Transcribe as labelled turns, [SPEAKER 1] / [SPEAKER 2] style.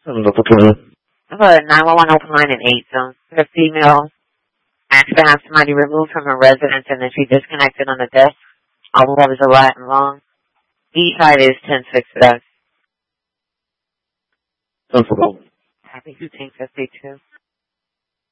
[SPEAKER 1] Dr. Turner.
[SPEAKER 2] I have a 911 open line in 8 zone. The female asked to have somebody removed from her residence and then she disconnected on the desk. All the levels are right and wrong. Each side is 10-6 for us.
[SPEAKER 1] 10 for call.
[SPEAKER 2] Happy 1552.